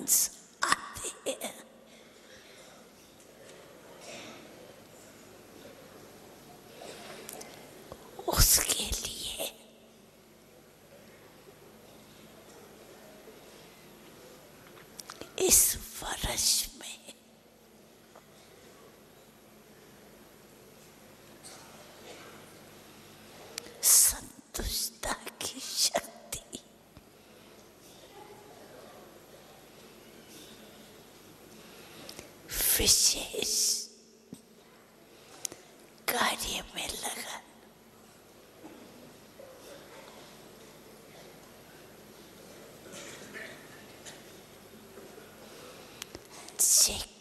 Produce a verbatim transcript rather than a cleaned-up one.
Emotions आते हैं। उसके लिए इस वर्ष में संतुष्टता की शक्ति विशेष कार्य में लगन, चेक